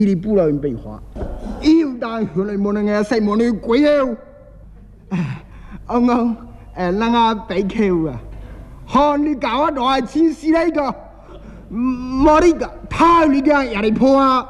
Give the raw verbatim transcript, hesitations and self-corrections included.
你不了变化，有当原来冇能个细冇能鬼哦，哎，ông ông，哎，那个白口啊，好你搞我大钱死那个，冇你个，太你个也得破啊！